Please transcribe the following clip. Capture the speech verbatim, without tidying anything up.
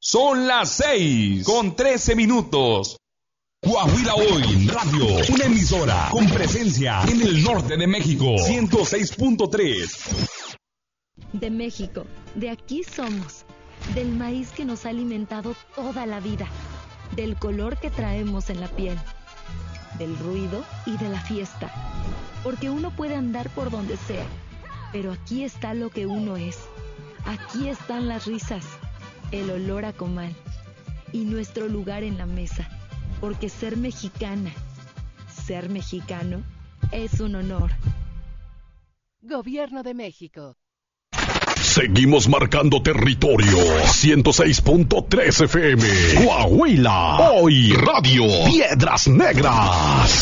Son las seis con trece minutos. Coahuila Hoy Radio, una emisora con presencia en el norte de México. ciento seis punto tres. De México, de aquí somos. Del maíz que nos ha alimentado toda la vida. Del color que traemos en la piel. Del ruido y de la fiesta. Porque uno puede andar por donde sea. Pero aquí está lo que uno es. Aquí están las risas, el olor a comal y nuestro lugar en la mesa. Porque ser mexicana, ser mexicano, es un honor. Gobierno de México. Seguimos marcando territorio. ciento seis punto tres F M. Coahuila. Hoy Radio. Piedras Negras.